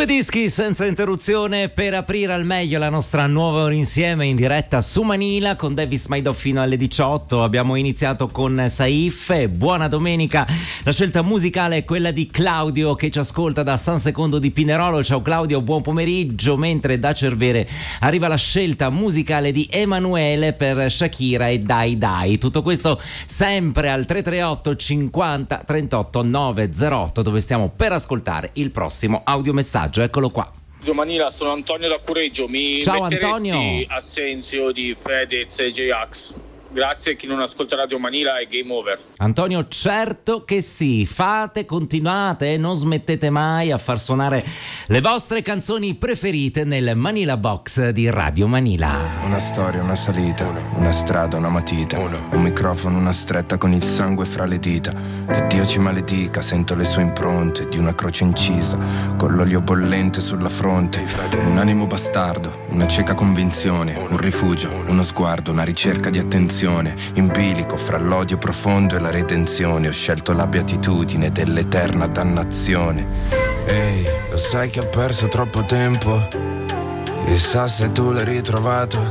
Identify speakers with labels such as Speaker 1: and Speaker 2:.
Speaker 1: Due dischi senza interruzione per aprire al meglio la nostra nuova ora insieme in diretta su Manila con Davis Maidò fino alle 18. Abbiamo iniziato con Saif. Buona domenica. La scelta musicale è quella di Claudio che ci ascolta da San Secondo di Pinerolo. Ciao Claudio, buon pomeriggio. Mentre da Cervere arriva la scelta musicale di Emanuele per Shakira e Dai Dai. Tutto questo sempre al 338 50 38 908, dove stiamo per ascoltare il prossimo audiomessaggio. Eccolo qua.
Speaker 2: Manila, sono Antonio da Cureggio.
Speaker 1: Ciao
Speaker 2: metteresti
Speaker 1: Antonio.
Speaker 2: Assenzio di Fedez e J-Ax? Grazie, chi non ascolta Radio Manila è game over.
Speaker 1: Antonio, certo che sì, fate, continuate, non smettete mai a far suonare le vostre canzoni preferite nel Manila Box di Radio Manila.
Speaker 3: Una storia, una salita, una strada, una matita, un microfono, una stretta con il sangue fra le dita. Che Dio ci maledica, sento le sue impronte di una croce incisa, con l'olio bollente sulla fronte. Un animo bastardo, una cieca convinzione, un rifugio, uno sguardo, una ricerca di attenzione. In bilico fra l'odio profondo e la redenzione ho scelto la beatitudine dell'eterna dannazione. Ehi, lo sai che ho perso troppo tempo? Chissà se tu l'hai ritrovato,